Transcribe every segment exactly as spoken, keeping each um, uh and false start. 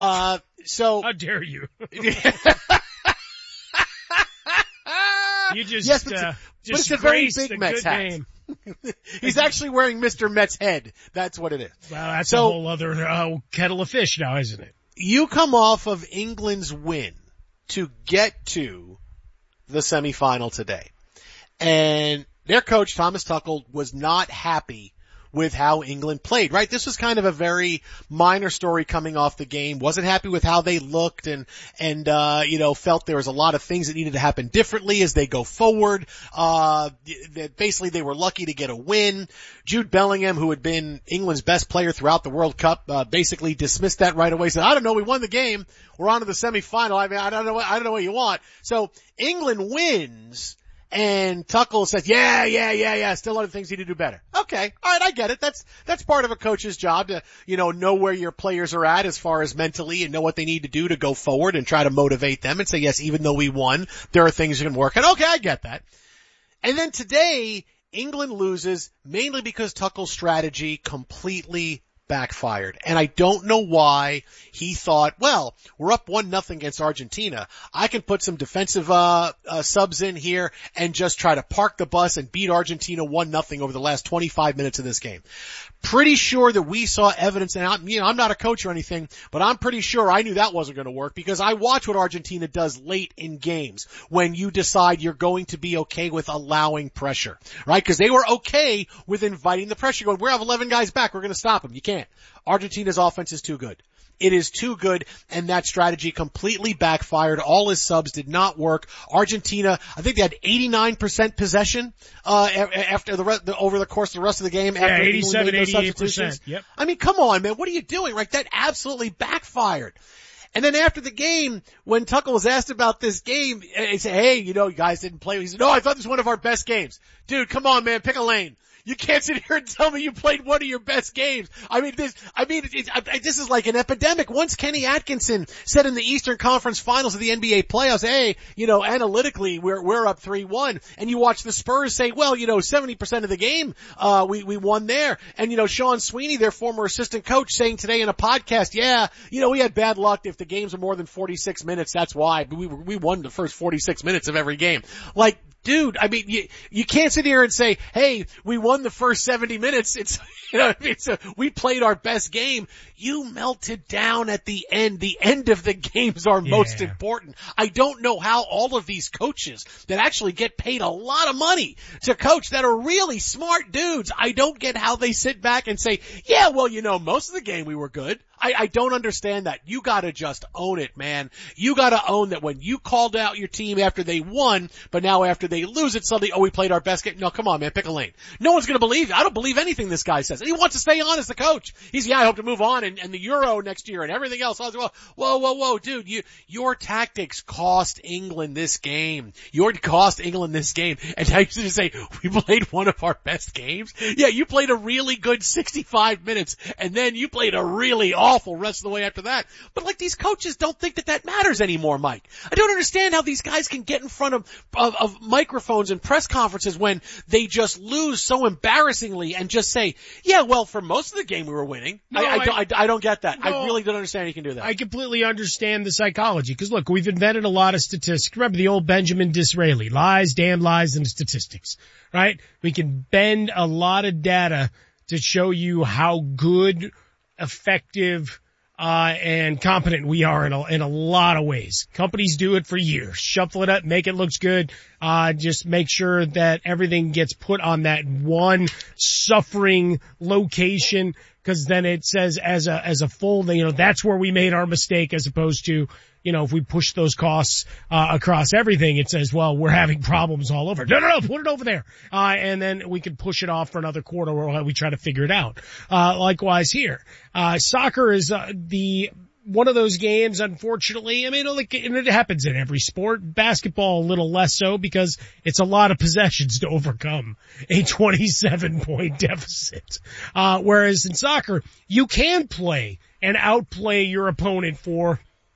Uh, so. How dare you? You just, yes, but, uh, but it's a very big Mets hat. Name. He's actually wearing Mister Mets head. That's what it is. Well, that's so, a whole other uh, kettle of fish now, isn't it? You come off of England's win to get to the semifinal today. And their coach, Thomas Tuchel, was not happy with how England played, right? This was kind of a very minor story coming off the game. Wasn't happy with how they looked and, and, uh, you know, felt there was a lot of things that needed to happen differently as they go forward. Uh, that basically they were lucky to get a win. Jude Bellingham, who had been England's best player throughout the World Cup, uh, basically dismissed that right away. Said, I don't know, we won the game. We're on to the semifinal. I mean, I don't know what, I don't know what you want. So England wins. And Tuchel says, yeah, yeah, yeah, yeah, still other things you need to do better. Okay. All right. I get it. That's, that's part of a coach's job to, you know, know where your players are at as far as mentally and know what they need to do to go forward and try to motivate them and say, yes, even though we won, there are things you can work on. Okay. I get that. And then today, England loses mainly because Tuchel's strategy completely backfired. And I don't know why he thought, well, we're up one nothing against Argentina. I can put some defensive uh, uh subs in here and just try to park the bus and beat Argentina one nothing over the last twenty-five minutes of this game. Pretty sure that we saw evidence, and I'm, you know, I'm not a coach or anything, but I'm pretty sure I knew that wasn't going to work because I watch what Argentina does late in games when you decide you're going to be okay with allowing pressure, right? Because they were okay with inviting the pressure. Going, we have eleven guys back. We're going to stop them. You can't. Argentina's offense is too good. It is too good, and that strategy completely backfired. All his subs did not work. Argentina, I think they had eighty-nine percent possession uh after the, rest, the over the course of the rest of the game. Yeah, after eighty-seven, eighty-eight percent. Yep. I mean, come on, man. What are you doing? Right? That absolutely backfired. And then after the game, when Tuchel was asked about this game, he said, hey, you know, you guys didn't play. He said, no, I thought this was one of our best games. Dude, come on, man. Pick a lane. You can't sit here and tell me you played one of your best games. I mean, this, I mean, it, it, this is like an epidemic. Once Kenny Atkinson said in the Eastern Conference Finals of the N B A playoffs, hey, you know, analytically, we're, we're up three one. And you watch the Spurs say, well, you know, seventy percent of the game, uh, we, we won there. And, you know, Sean Sweeney, their former assistant coach, saying today in a podcast, yeah, you know, we had bad luck. If the games are more than forty-six minutes, that's why. But we, we won the first forty-six minutes of every game. Like, dude, I mean, you, you can't sit here and say, hey, we won the first seventy minutes. It's, you know, it's a, we played our best game. You melted down at the end. The end of the games are yeah. most important. I don't know how all of these coaches that actually get paid a lot of money to coach that are really smart dudes, I don't get how they sit back and say, yeah, well, you know, most of the game we were good. I, I don't understand that. You gotta just own it, man. You gotta own that when you called out your team after they won, but now after they lose it suddenly, oh, we played our best game. No, come on, man, pick a lane. No one's gonna believe you. I don't believe anything this guy says. And he wants to stay on as the coach. He's, yeah, I hope to move on and, and the Euro next year and everything else. I was, well, whoa, whoa, whoa, dude, you, your tactics cost England this game. Your cost England this game. And now you're going to say, we played one of our best games? Yeah, you played a really good sixty-five minutes and then you played a really awful rest of the way after that. But like these coaches don't think that that matters anymore, Mike. I don't understand how these guys can get in front of, of, of microphones and press conferences when they just lose so embarrassingly and just say, yeah, well, for most of the game we were winning. No, I, I, I, don't, I, I don't get that. no, I really don't understand how you can do that. I completely understand the psychology because look, we've invented a lot of statistics. Remember the old Benjamin Disraeli, lies, damn lies, and statistics, right? We can bend a lot of data to show you how good, effective, Uh, and competent we are in a, in a lot of ways. Companies do it for years. Shuffle it up, make it looks good. Uh, just make sure that everything gets put on that one suffering location, because then it says as a, as a full, you know, that's where we made our mistake, as opposed to, you know, if we push those costs, uh, across everything, it says, well, we're having problems all over. No, no, no, put it over there. Uh, and then we can push it off for another quarter while we try to figure it out. Uh, likewise here. Uh, soccer is, uh, the, one of those games, unfortunately. I mean, like, and it happens in every sport. Basketball a little less so because it's a lot of possessions to overcome a twenty-seven point deficit. Uh, whereas in soccer, you can play and outplay your opponent for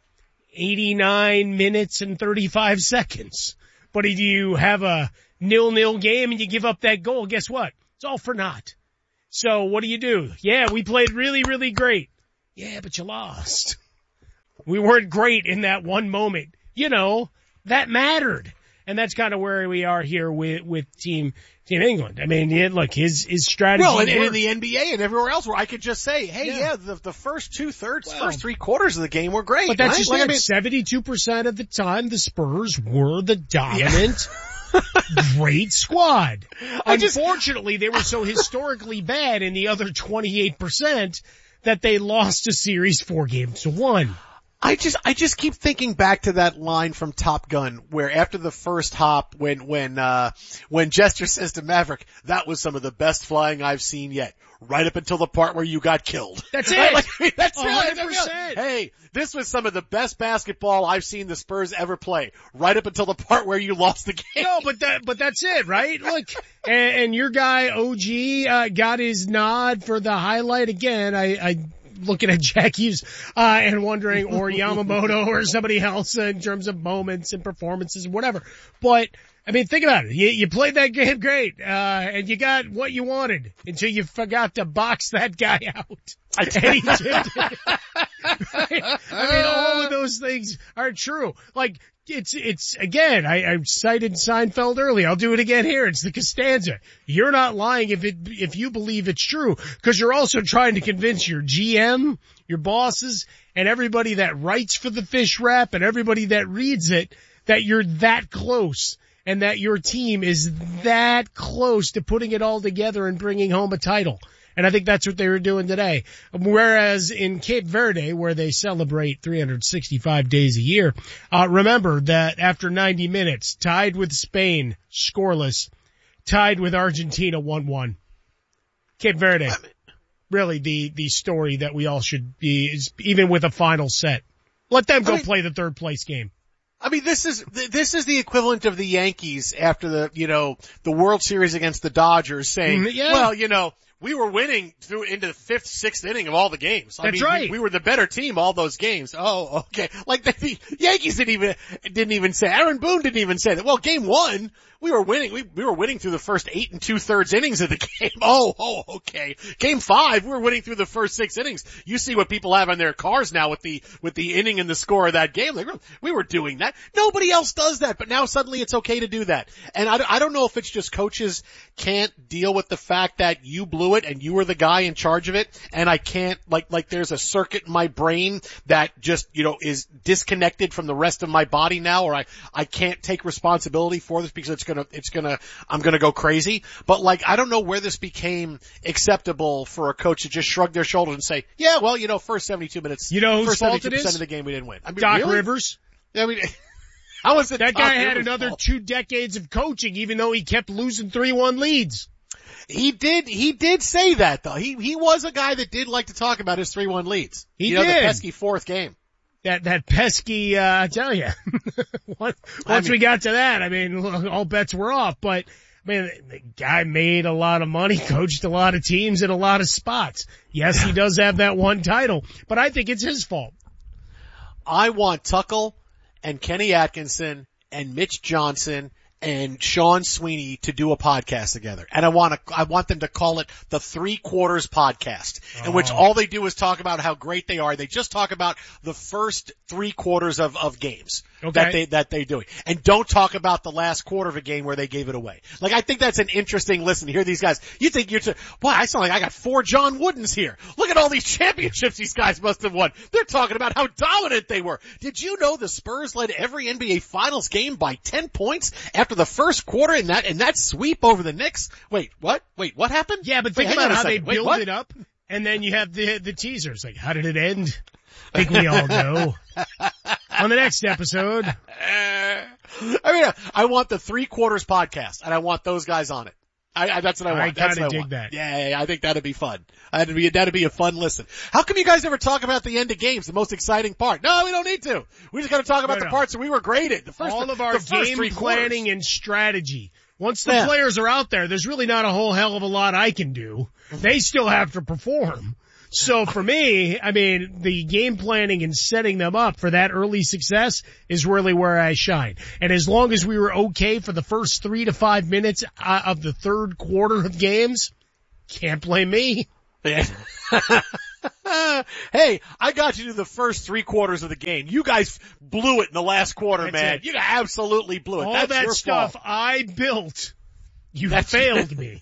eighty-nine minutes and thirty-five seconds. But if you have a nil-nil game and you give up that goal, guess what? It's all for naught. So what do you do? Yeah, we played really, really great. Yeah, but you lost. We weren't great in that one moment. You know, that mattered. And that's kind of where we are here with, with Team, Team England. I mean, yeah, look, his, his strategy. Well, and, and in the N B A and everywhere else where I could just say, hey, yeah, yeah the, the first two thirds, well, first three quarters of the game were great. But that's right? just like, it. I mean, seventy-two percent of the time, the Spurs were the dominant, yeah. great squad. I Unfortunately, just, they were so historically bad in the other twenty-eight percent that they lost a series four games to one. I just, I just keep thinking back to that line from Top Gun where after the first hop, when, when, uh, when Jester says to Maverick, that was some of the best flying I've seen yet. Right up until the part where you got killed. That's it. Right? Like, I mean, that's one hundred percent. Really, hey, this was some of the best basketball I've seen the Spurs ever play. Right up until the part where you lost the game. No, but that, but that's it, right? Look, and, and your guy O G, uh, got his nod for the highlight again. I, I, looking at Jack Hughes, uh, and wondering, or Yamamoto or somebody else in terms of moments and performances and whatever. But, I mean, think about it. You, you played that game great, uh, and you got what you wanted until you forgot to box that guy out. And he did. Right? I mean, all of those things are true. Like, it's, it's, again, I, I cited Seinfeld earlier. I'll do it again here. It's the Costanza. You're not lying if it, if you believe it's true, because you're also trying to convince your G M, your bosses, and everybody that writes for the Fish Wrap and everybody that reads it that you're that close and that your team is that close to putting it all together and bringing home a title. And I think that's what they were doing today. Whereas in Cape Verde, where they celebrate three hundred sixty-five days a year, uh, remember that after ninety minutes, tied with Spain, scoreless, tied with Argentina, one one. Cape Verde, really the, the story that we all should be, is even with a final set. Let them go I mean, play the third place game. I mean, this is, this is the equivalent of the Yankees after the, you know, the World Series against the Dodgers saying, mm, yeah. well, you know, we were winning through into the fifth, sixth inning of all the games. I That's mean, right. We, we were the better team all those games. Oh, okay. Like the, the Yankees didn't even, didn't even say, Aaron Boone didn't even say that. Well, game one, we were winning. We, we were winning through the first eight and two thirds innings of the game. Oh, oh, okay. Game five, we were winning through the first six innings. You see what people have on their cars now with the, with the inning and the score of that game. Like, we were doing that. Nobody else does that, but now suddenly it's okay to do that. And I, I don't know if it's just coaches can't deal with the fact that you blew it and you were the guy in charge of it. And I can't, like, like there's a circuit in my brain that just, you know, is disconnected from the rest of my body now, or I, I can't take responsibility for this because it's gonna, it's gonna, I'm gonna go crazy. But like, I don't know where this became acceptable for a coach to just shrug their shoulders and say, yeah, well, you know, first seventy-two minutes, you know, first seventy-two percent of the game we didn't win. I mean, Doc really? Rivers. I mean, how was it? That Doc guy had Rivers' another fault? two decades of coaching, even though he kept losing three one leads. He did, he did say that though. He, he was a guy that did like to talk about his three one leads. He you know, did. the pesky fourth game. That, that pesky, uh, I tell you, once, once I mean, we got to that, I mean, all bets were off, but I mean, the guy made a lot of money, coached a lot of teams in a lot of spots. Yes, he does have that one title, but I think it's his fault. I want Tuchel and Kenny Atkinson and Mitch Johnson and Sean Sweeney to do a podcast together. And I want to, I want them to call it the Three Quarters Podcast, in oh. which all they do is talk about how great they are. They just talk about the first three quarters of, of games okay. that they, that they're doing. And don't talk about the last quarter of a game where they gave it away. Like, I think that's an interesting listen to hear these guys. You think you're, to, boy, I sound like I got four John Woodens here. Look at all these championships these guys must have won. They're talking about how dominant they were. Did you know the Spurs led every N B A Finals game by ten points after the first quarter in that, in that sweep over the Knicks? Wait, what? Wait, what happened? Yeah, but think Wait, about how they Wait, build what? it up, and then you have the, the teasers. Like, how did it end? I think we all know. On the next episode. I mean, I want the Three Quarters Podcast, and I want those guys on it. I, I that's what I want. I kind of dig want. that. Yeah, yeah, I think that'd be fun. That'd be that'd be a fun listen. How come you guys never talk about the end of games, the most exciting part? No, we don't need to. We just got to talk about no, the no. parts that we were great at. The first, all of our game planning quarters. and strategy. Once the yeah. players are out there, there's really not a whole hell of a lot I can do. They still have to perform. So for me, I mean, the game planning and setting them up for that early success is really where I shine. And as long as we were okay for the first three to five minutes uh, of the third quarter of games, can't blame me. Yeah. Hey, I got you to the first three quarters of the game. You guys blew it in the last quarter, That's man. it. You absolutely blew it. All That's that your stuff fault. I built, you That's- failed me.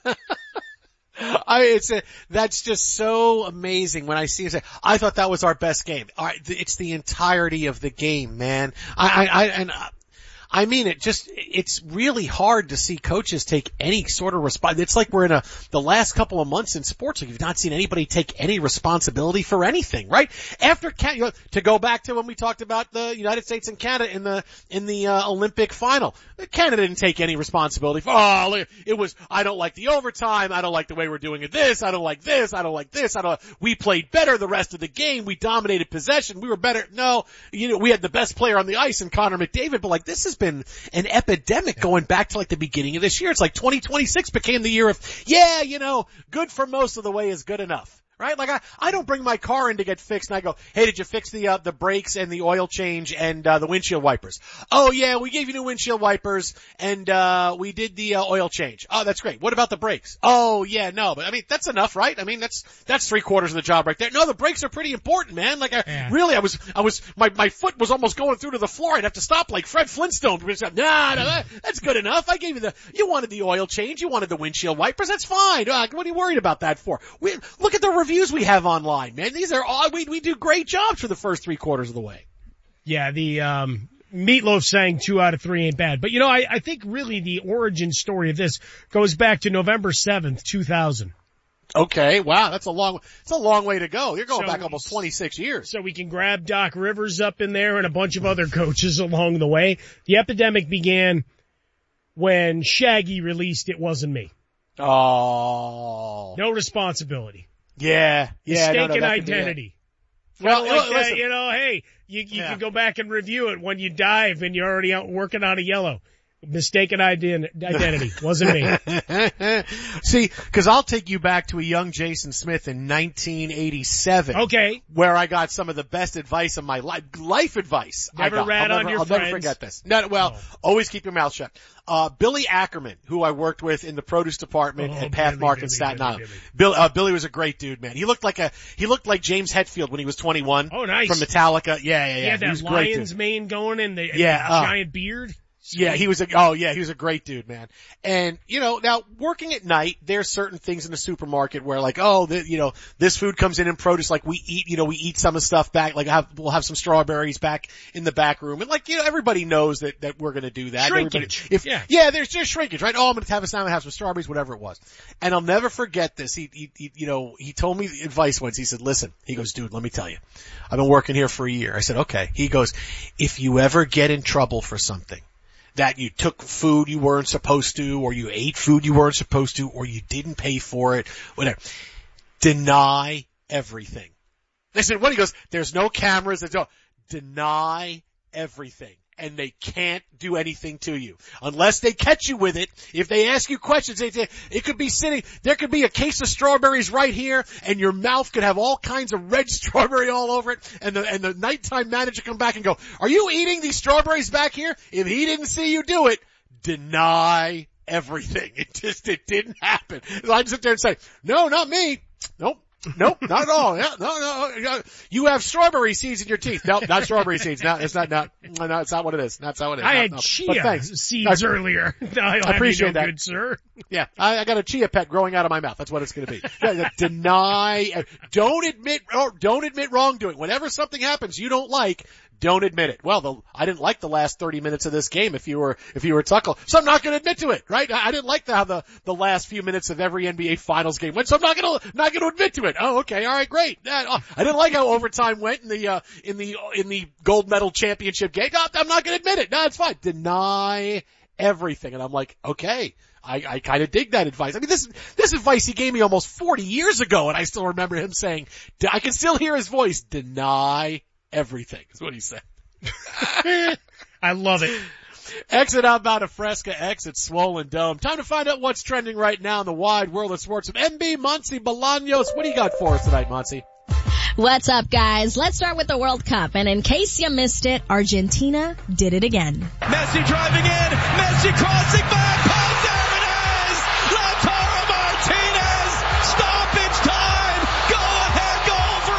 I, it's a, that's just so amazing when I see it. I thought that was our best game. All right, it's the entirety of the game, man. I, I, I and I, I mean it. Just it's really hard to see coaches take any sort of response. It's like we're in a the last couple of months in sports. Like you've not seen anybody take any responsibility for anything, right? After Can- you know, to go back to when we talked about the United States and Canada in the in the uh, Olympic final, Canada didn't take any responsibility for. Oh, look, it was. I don't like the overtime. I don't like the way we're doing it. This. I don't like this. I don't like this. I don't. We played better the rest of the game. We dominated possession. We were better. No, you know, we had the best player on the ice in Connor McDavid. But like this has been an epidemic going back to like the beginning of this year. It's like twenty twenty-six became the year of, yeah, you know, good for most of the way is good enough. Right? Like I, I don't bring my car in to get fixed and I go, hey, did you fix the, uh, the brakes and the oil change and, uh, the windshield wipers? Oh yeah, we gave you new windshield wipers and, uh, we did the, uh, oil change. Oh, that's great. What about the brakes? Oh yeah, no, but I mean, that's enough, right? I mean, that's, that's three quarters of the job right there. No, the brakes are pretty important, man. Like I, Yeah. really, I was, I was, my, my foot was almost going through to the floor. I'd have to stop like Fred Flintstone. Nah, no, that, that's good enough. I gave you the, you wanted the oil change. You wanted the windshield wipers. That's fine. Uh, what are you worried about that for? We, look at the reviews we have online. Man, these are all, we, we do great jobs for the first three quarters of the way. Yeah, the, um, Meatloaf saying two out of three ain't bad. But you know, I, I think really the origin story of this goes back to November seventh, two thousand. Okay, wow, that's a long, it's a long way to go. You're going So- back almost twenty-six years. So we can grab Doc Rivers up in there and a bunch of other coaches along the way. The epidemic began when Shaggy released It Wasn't Me. Oh. No responsibility. Yeah, yeah. Mistaken no, no, that could be it. identity. Well, Kinda like well, that, listen. you know, hey, you, you Yeah. can go back and review it when you dive and you're already out working on a yellow. Mistaken ident- identity. Wasn't me. See, cause I'll take you back to a young Jason Smith in nineteen eighty-seven. Okay. Where I got some of the best advice of my life, life advice. I Never got. rat I'll on never, your I'll friends. never forget this. No, well, Oh. always keep your mouth shut. Uh, Billy Ackerman, who I worked with in the produce department Oh, at Billy, Pathmark in Billy, Staten Billy, Island. Billy. Bill, uh, Billy was a great dude, man. He looked like a, he looked like James Hetfield when he was twenty-one. Oh, nice. From Metallica. Yeah, yeah, yeah. He had He that was a great dude. lion's mane going and the, and Yeah, the uh, giant beard. Yeah, he was a, oh yeah, he was a great dude, man. And, you know, now working at night, there's certain things in the supermarket where like, oh, the, you know, this food comes in in produce, like we eat, you know, we eat some of the stuff back, like have, we'll have some strawberries back in the back room. And like, you know, everybody knows that, that we're gonna do that. Shrinkage. Everybody- If, Yeah. yeah, there's just shrinkage, right? Oh, I'm gonna have a salmon, have some strawberries, whatever it was. And I'll never forget this. He, he, he, you know, he told me advice once. He said, listen, he goes, dude, let me tell you, I've been working here for a year. I said, okay. He goes, if you ever get in trouble for something, that you took food you weren't supposed to, or you ate food you weren't supposed to, or you didn't pay for it, whatever. Deny everything. Listen, what he goes, there's no cameras, there's no, deny everything. And they can't do anything to you. Unless they catch you with it. If they ask you questions, they say, it could be sitting, there could be a case of strawberries right here, and your mouth could have all kinds of red strawberry all over it, and the, and the nighttime manager come back and go, are you eating these strawberries back here? If he didn't see you do it, deny everything. It just, it didn't happen. So I'd sit there and say, no, not me. Nope. Nope, not at all. Yeah, no, no, no. You have strawberry seeds in your teeth. Nope, not strawberry seeds. No, it's not, not, no, it's not what it is. That's not what it is. I no, had no. But chia thanks. seeds I- earlier. I appreciate you know, that. good sir. Yeah, I, I got a chia pet growing out of my mouth. That's what it's going to be. Yeah, yeah, deny, don't admit, or don't admit wrongdoing. Whenever something happens you don't like, don't admit it. Well, the, I didn't like the last thirty minutes of this game if you were, if you were Tuckle. So I'm not going to admit to it, right? I, I didn't like the, how the, the last few minutes of every N B A Finals game went, so I'm not going to, not going to admit to it. Oh, okay, alright, great. That, oh, I didn't like how overtime went in the, uh, in the, in the gold medal championship game. No, I'm not going to admit it. No, it's fine. Deny everything. And I'm like, okay. I, I kind of dig that advice. I mean, this, this advice he gave me almost forty years ago, and I still remember him saying, I can still hear his voice, deny everything, is what he said. I love it. Exit outbound of Fresca, exit Swollen Dome. Time to find out what's trending right now in the wide world of sports. M B, Muncie, Bolaños, what do you got for us tonight, Muncie? What's up, guys? Let's start with the World Cup. And in case you missed it, Argentina did it again. Messi driving in. Messi crossing back. Pass, there it is. Lautaro Martinez. Stoppage time. Go ahead goal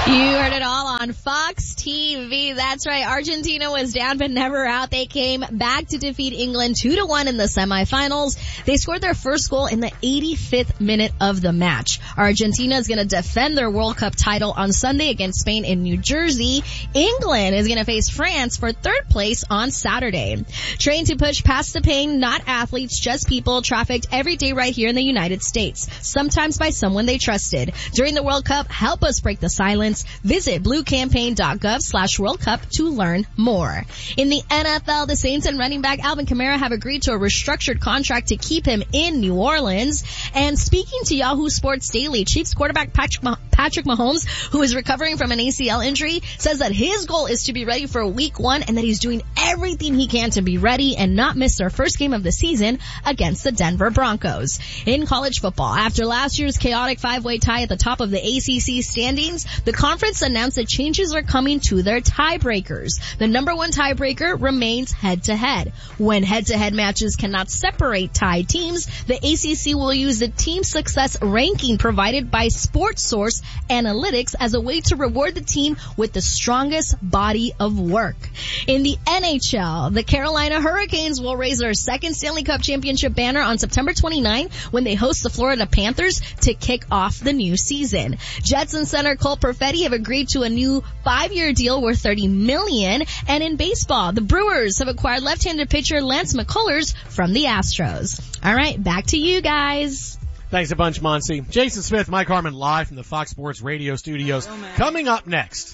You heard it all on Fox T V. That's right. Argentina was down but never out. They came back to defeat England two to one in the semifinals. They scored their first goal in the eighty-fifth minute of the match. Argentina is going to defend their World Cup title on Sunday against Spain in New Jersey. England is going to face France for third place on Saturday. Trained to push past the pain, not athletes, just people trafficked every day right here in the United States, sometimes by someone they trusted. During the World Cup, help us break the silence. Visit bluecampaign.gov slash World Cup to learn more. In the N F L, the Saints and running back Alvin Kamara have agreed to a restructured contract to keep him in New Orleans. And speaking to Yahoo Sports Daily, Chiefs quarterback Patrick Mah- Patrick Mahomes, who is recovering from an A C L injury, says that his goal is to be ready for week one and that he's doing everything he can to be ready and not miss their first game of the season against the Denver Broncos. In college football, after last year's chaotic five-way tie at the top of the A C C standings, the conference announced that changes are coming to their tiebreakers. The number one tiebreaker remains head-to-head. When head-to-head matches cannot separate tied teams, the A C C will use the team success ranking provided by SportsSource Analytics as a way to reward the team with the strongest body of work. In the N H L, the Carolina Hurricanes will raise their second Stanley Cup championship banner on September twenty-ninth when they host the Florida Panthers to kick off the new season. Jets and center Cole Perfetti have agreed to a new five-year deal worth thirty million dollars. And in baseball, the Brewers have acquired left-handed pitcher Lance McCullers from the Astros. All right, back to you guys. Thanks a bunch, Monsi. Jason Smith, Mike Harmon, live from the Fox Sports Radio studios. Coming up next,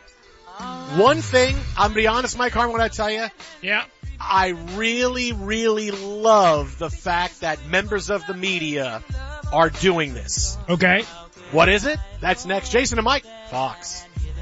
one thing, I'm going to be honest, Mike Harmon, what I tell you? Yeah. I really, really love the fact that members of the media are doing this. Okay. What is it? That's next. Jason and Mike, Fox.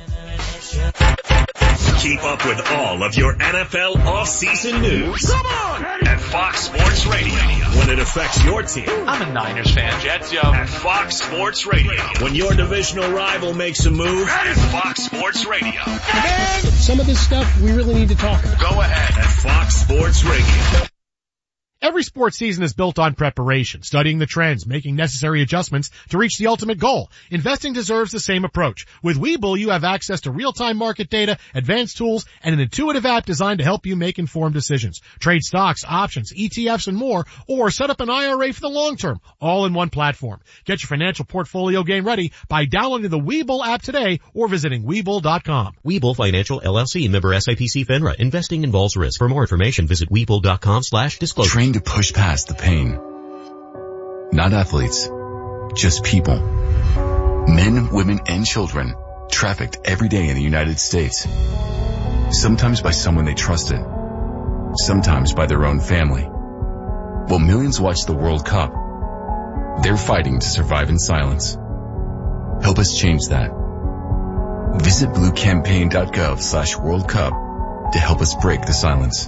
Keep up with all of your N F L off-season news. Come on! At Fox Sports Radio. When it affects your team. I'm a Niners fan, Jets, yo. At Fox Sports Radio. When your divisional rival makes a move. At Fox Sports Radio. Some of this stuff we really need to talk about. Go ahead. At Fox Sports Radio. Every sports season is built on preparation, studying the trends, making necessary adjustments to reach the ultimate goal. Investing deserves the same approach. With Webull, you have access to real-time market data, advanced tools, and an intuitive app designed to help you make informed decisions. Trade stocks, options, E T Fs, and more, or set up an I R A for the long term, all in one platform. Get your financial portfolio game ready by downloading the Webull app today or visiting Webull dot com. Webull Financial L L C, member S I P C FINRA. Investing involves risk. For more information, visit Webull dot com slash disclosure. Train to push past the pain. Not athletes, just people. Men, women, and children trafficked every day in the United States. Sometimes by someone they trusted. Sometimes by their own family. While millions watch the World Cup, they're fighting to survive in silence. Help us change that. Visit bluecampaign.gov slash World Cup to help us break the silence.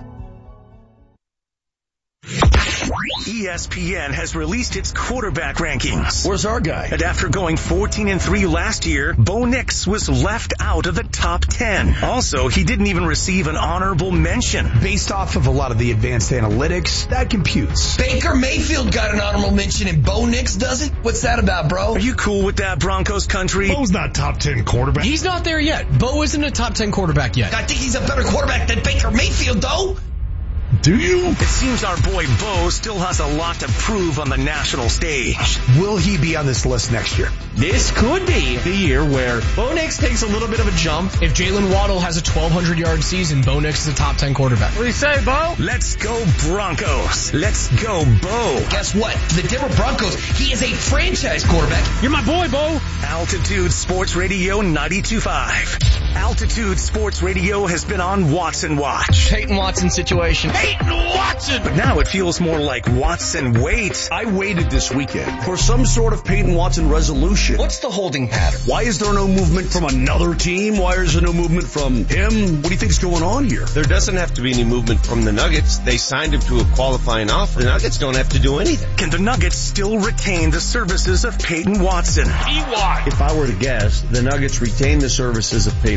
E S P N has released its quarterback rankings. Where's our guy? And after going fourteen and three last year, Bo Nix was left out of the top ten. Also, he didn't even receive an honorable mention. Based off of a lot of the advanced analytics, that computes. Baker Mayfield got an honorable mention and Bo Nix doesn't? What's that about, bro? Are you cool with that, Broncos country? Bo's not top ten quarterback. He's not there yet. Bo isn't a top ten quarterback yet. I think he's a better quarterback than Baker Mayfield, though. Do you? It seems our boy Bo still has a lot to prove on the national stage. Will he be on this list next year? This could be the year where Bo Nix takes a little bit of a jump. If Jalen Waddle has a twelve hundred yard season, Bo Nix is a top ten quarterback. What do you say, Bo? Let's go Broncos. Let's go Bo. Guess what? For the Denver Broncos, he is a franchise quarterback. You're my boy, Bo. Altitude Sports Radio ninety-two point five. Altitude Sports Radio has been on Watson Watch. Peyton Watson situation. Peyton Watson! But now it feels more like Watson Wait. I waited this weekend for some sort of Peyton Watson resolution. What's the holding pattern? Why is there no movement from another team? Why is there no movement from him? What do you think's going on here? There doesn't have to be any movement from the Nuggets. They signed him to a qualifying offer. The Nuggets don't have to do anything. Can the Nuggets still retain the services of Peyton Watson? P Y. If I were to guess, the Nuggets retain the services of Peyton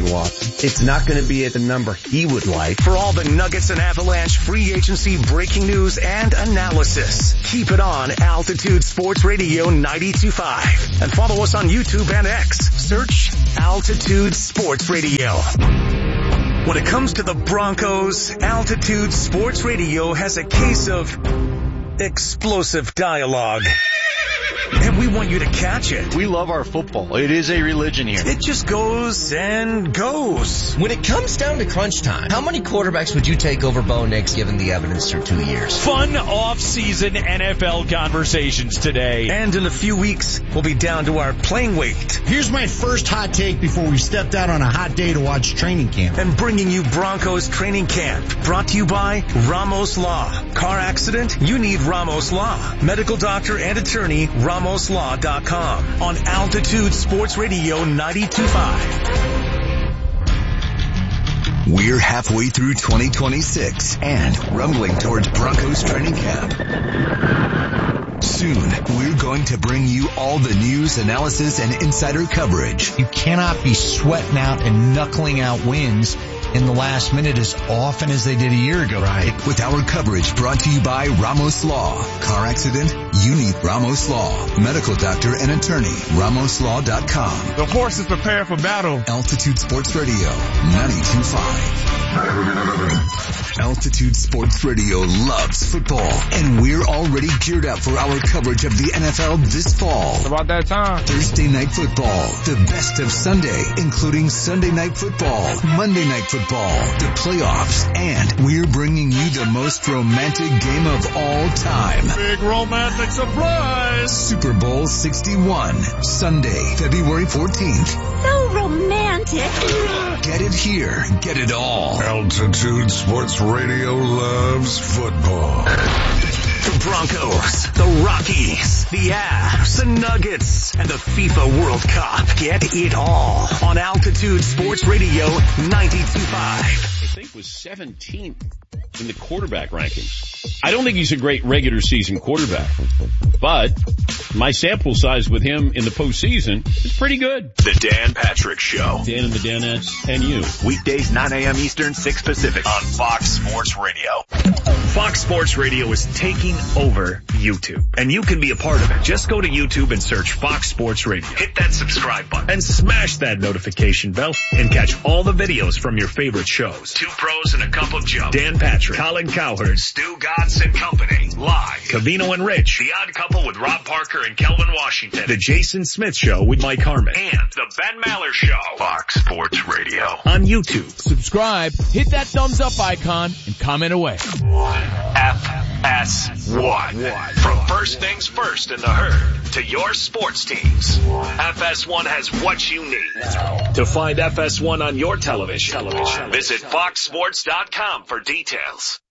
Deshaun Watson. It's not going to be at the number he would like. For all the Nuggets and Avalanche free agency breaking news and analysis, keep it on Altitude Sports Radio ninety-two point five. And follow us on YouTube and X. Search Altitude Sports Radio. When it comes to the Broncos, Altitude Sports Radio has a case of explosive dialogue. And we want you to catch it. We love our football. It is a religion here. It just goes and goes. When it comes down to crunch time, how many quarterbacks would you take over Bo Nix given the evidence through two years? Fun off-season N F L conversations today. And in a few weeks, we'll be down to our playing weight. Here's my first hot take before we stepped out on a hot day to watch training camp. And bringing you Broncos training camp. Brought to you by Ramos Law. Car accident? You need Ramos Law. Medical doctor and attorney, Ramos Law dot com on Altitude Sports Radio ninety-two point five. We're halfway through twenty twenty-six and rumbling towards Broncos training camp. Soon, we're going to bring you all the news, analysis, and insider coverage. You cannot be sweating out and knuckling out wins in the last minute as often as they did a year ago. Right. With our coverage brought to you by Ramos Law. Car accident? You need Ramos Law. Medical doctor and attorney. Ramos Law dot com. The horses prepare for battle. Altitude Sports Radio ninety-two point five. Altitude Sports Radio loves football, and we're already geared up for our coverage of the N F L this fall. It's about that time. Thursday Night Football, the best of Sunday, including Sunday Night Football, Monday Night Football, the playoffs, and we're bringing you the most romantic game of all time. Big romantic surprise! Super Bowl sixty-one, Sunday, February fourteenth. So romantic. Get it here, get it all. Altitude Sports Radio loves football. The Broncos, the Rockies, the Avs, the Nuggets, and the FIFA World Cup. Get it all on Altitude Sports Radio ninety-two point five. I think was seventeenth in the quarterback rankings. I don't think he's a great regular season quarterback, but my sample size with him in the postseason is pretty good. The Dan Patrick Show. Dan and the Danettes and you. Weekdays nine a.m. Eastern, six Pacific on Fox Sports Radio. Fox Sports Radio is taking over YouTube, and you can be a part of it. Just go to YouTube and search Fox Sports Radio. Hit that subscribe button and smash that notification bell and catch all the videos from your favorite shows. Two pros and a cup of Joe. Dan Patrick, Colin Cowherd, Stu Gatz and Company. Live. Cavino and Rich. The Odd Couple with Rob Parker and Kelvin Washington. The Jason Smith Show with Mike Harmon. And the Ben Maller Show. Fox Sports Radio. On YouTube. Subscribe, hit that thumbs up icon, and comment away. F S one. From first things first in the herd to your sports teams. F S one has what you need. To find F S one on your television, television. Visit fox sports dot com for details.